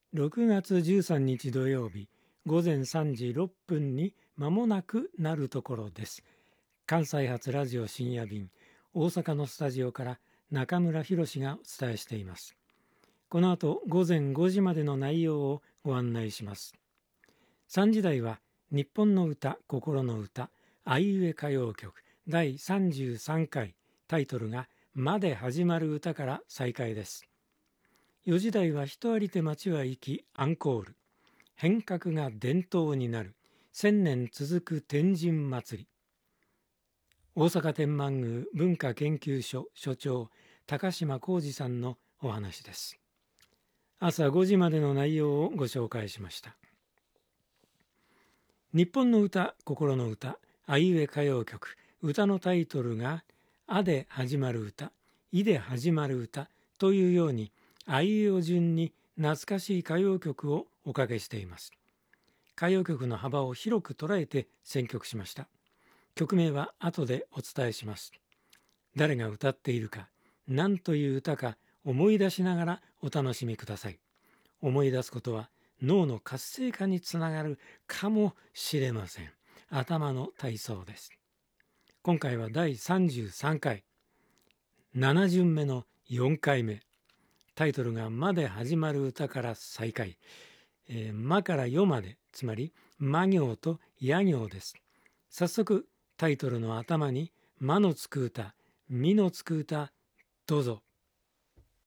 6月13日土曜日午前3時6分に間もなくなるところです。関西発ラジオ深夜便、大阪のスタジオから中村博がお伝えしています。この後午前5時までの内容をご案内します。3時台は日本の歌、心の歌、あいうえ歌謡曲第33回、タイトルがまで始まる歌から再開です。4時台は人ありて街は行きアンコール、変革が伝統になる1000年続く天神祭り。大阪天満宮文化研究所所長高島浩二さんのお話です。朝5時までの内容をご紹介しました。日本の歌、心の歌、あいうえ歌謡曲、歌のタイトルがあで始まる歌、いで始まる歌というようにあいうえお順に懐かしい歌謡曲をおかけしています。歌謡曲の幅を広く捉えて選曲しました。曲名は後でお伝えします。誰が歌っているか、何という歌か思い出しながらお楽しみください。思い出すことは脳の活性化につながるかもしれません。頭の体操です。今回は第33回、7巡目の4回目。タイトルがまで始まる歌から再開。まからよまで、つまりま行とや行です。早速タイトルの頭にまのつく歌、みのつく歌、どうぞ。